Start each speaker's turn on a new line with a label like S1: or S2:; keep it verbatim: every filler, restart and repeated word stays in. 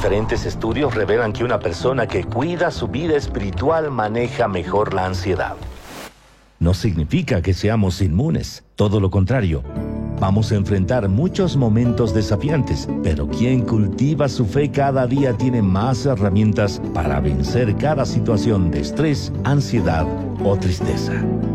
S1: Diferentes estudios revelan que una persona que cuida su vida espiritual maneja mejor la ansiedad. No significa que seamos inmunes, todo lo contrario. Vamos a enfrentar muchos momentos desafiantes, pero quien cultiva su fe cada día tiene más herramientas para vencer cada situación de estrés, ansiedad o tristeza.